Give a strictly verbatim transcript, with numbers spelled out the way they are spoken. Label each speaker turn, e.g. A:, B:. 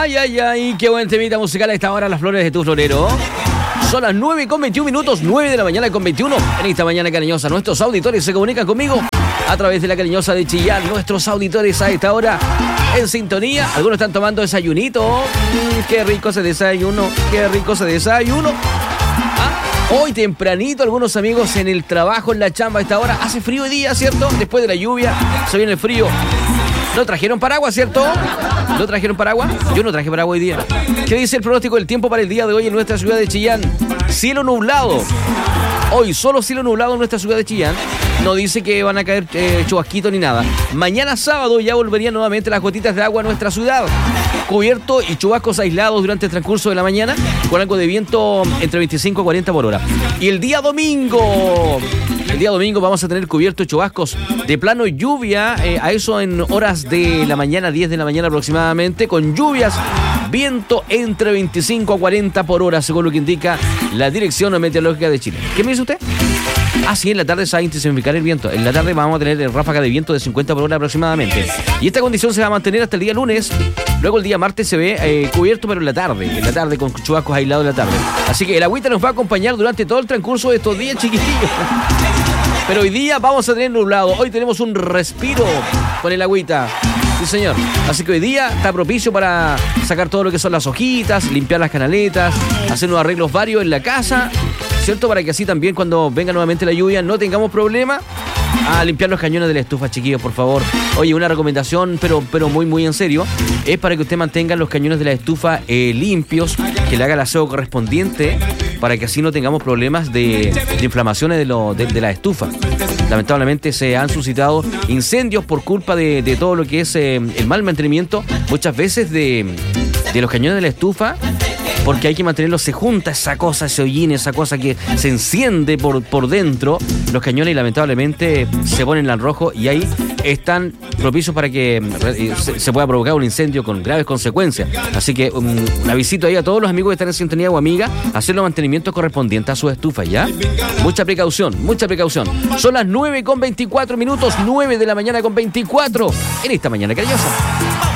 A: Ay, ay, ay, qué buen temita musical a esta hora, Las Flores de tu Florero. Son las nueve con veintiún minutos, nueve de la mañana con veintiuno. En esta mañana cariñosa, nuestros auditores se comunican conmigo a través de la cariñosa de Chillán. Nuestros auditores a esta hora en sintonía. Algunos están tomando desayunito. Mm, qué rico ese desayuno, qué rico ese desayuno. Ah, hoy tempranito, algunos amigos en el trabajo, en la chamba a esta hora. Hace frío hoy día, ¿cierto? Después de la lluvia, se viene el frío. ¿No trajeron paraguas, cierto? ¿No trajeron paraguas? Yo no traje paraguas hoy día. ¿Qué dice el pronóstico del tiempo para el día de hoy en nuestra ciudad de Chillán? Cielo nublado. Hoy solo cielo nublado en nuestra ciudad de Chillán. No dice que van a caer eh, chubasquitos ni nada. Mañana sábado ya volverían nuevamente las gotitas de agua a nuestra ciudad. Cubierto y chubascos aislados durante el transcurso de la mañana, con algo de viento entre veinticinco a cuarenta por hora. Y el día domingo... El día domingo vamos a tener cubiertos chubascos de plano lluvia, eh, a eso en horas de la mañana, diez de la mañana aproximadamente, con lluvias, viento entre veinticinco a cuarenta por hora, según lo que indica la Dirección Meteorológica de Chile. ¿Qué me dice usted? Ah, sí, en la tarde se va a intensificar el viento. En la tarde vamos a tener ráfaga de viento de cincuenta por hora aproximadamente. Y esta condición se va a mantener hasta el día lunes. Luego el día martes se ve eh, cubierto, pero en la tarde. En la tarde con chubascos aislados en la tarde. Así que el agüita nos va a acompañar durante todo el transcurso de estos días, chiquillos. Pero hoy día vamos a tener nublado. Hoy tenemos un respiro con el agüita. Sí, señor. Así que hoy día está propicio para sacar todo lo que son las hojitas, limpiar las canaletas, hacer unos arreglos varios en la casa, ¿cierto? Para que así también cuando venga nuevamente la lluvia no tengamos problema a limpiar los cañones de la estufa, chiquillos, por favor. Oye, una recomendación, pero, pero muy, muy en serio, es para que usted mantenga los cañones de la estufa eh, limpios, que le haga el aseo correspondiente, para que así no tengamos problemas de, de inflamaciones de, lo, de, de la estufa. Lamentablemente se han suscitado incendios por culpa de, de todo lo que es eh, el mal mantenimiento, muchas veces de, de los cañones de la estufa, porque hay que mantenerlos, se junta esa cosa, ese hollín, esa cosa que se enciende por, por dentro, los cañones, y lamentablemente se ponen al rojo y ahí están propicios para que se, se pueda provocar un incendio con graves consecuencias. Así que um, un avisito ahí a todos los amigos que están en sintonía o amigas, hacer los mantenimientos correspondientes a su estufa, ¿ya? Mucha precaución, mucha precaución. Son las nueve con veinticuatro minutos, nueve de la mañana con veinticuatro, en esta mañana cariñosa.